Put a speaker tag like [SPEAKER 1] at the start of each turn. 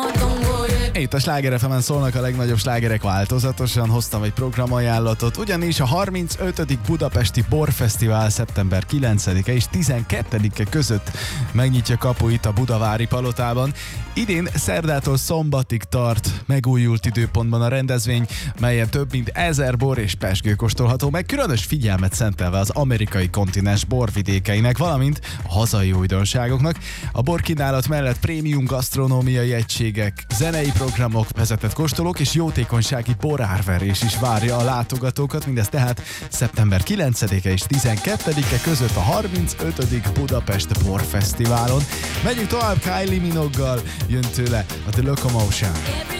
[SPEAKER 1] Itt a Sláger FM-en szólnak a legnagyobb slágerek változatosan. Hoztam egy programajánlatot, ugyanis a 35. Budapesti Borfesztivál szeptember 9-e és 12-e között megnyitja kapuit a Budavári Palotában. Idén szerdától szombatig tart megújult időpontban a rendezvény, melyen több mint 1000 bor és pezsgő kóstolható meg, különös figyelmet szentelve az amerikai kontinens borvidékeinek, valamint a hazai újdonságoknak. A borkínálat mellett prémium gasztronómiai egységek, zenei programok, vezetett kóstolók és jótékonysági borárverés is várja a látogatókat, mindez tehát szeptember 9-e és 12-e között a 35. Budapest Borfesztiválon. Megyünk tovább Kylie Minogue-gal, jön tőle a The Locomotion.